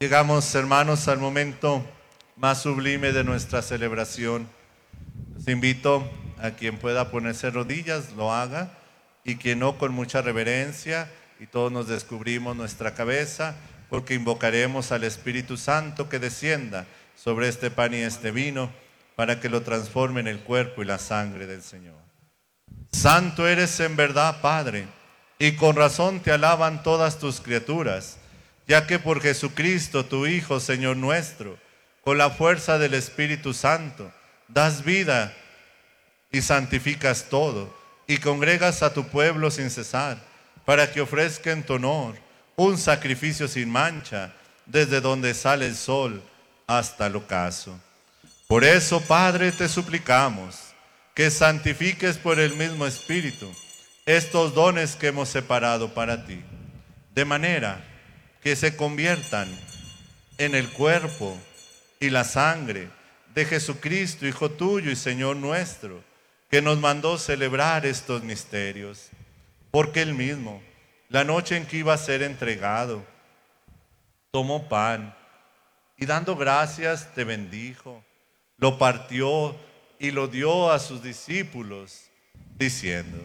Llegamos, hermanos, al momento más sublime de nuestra celebración. Les invito a quien pueda ponerse rodillas, lo haga, y quien no, con mucha reverencia, y todos nos descubrimos nuestra cabeza, porque invocaremos al Espíritu Santo que descienda sobre este pan y este vino, para que lo transforme en el cuerpo y la sangre del Señor. Santo eres en verdad, Padre, y con razón te alaban todas tus criaturas, ya que por Jesucristo, tu Hijo, Señor nuestro, con la fuerza del Espíritu Santo, das vida y santificas todo, y congregas a tu pueblo sin cesar, para que ofrezca en tu honor un sacrificio sin mancha, desde donde sale el sol hasta el ocaso. Por eso, Padre, te suplicamos que santifiques por el mismo Espíritu estos dones que hemos separado para ti, de manera que se conviertan en el cuerpo y la sangre de Jesucristo, Hijo tuyo y Señor nuestro, que nos mandó celebrar estos misterios. Porque Él mismo, la noche en que iba a ser entregado, tomó pan y dando gracias te bendijo, lo partió y lo dio a sus discípulos, diciendo: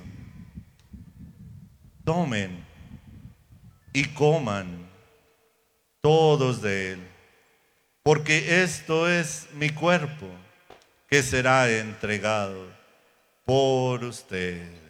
tomen y coman todos de él, porque esto es mi cuerpo, que será entregado por ustedes.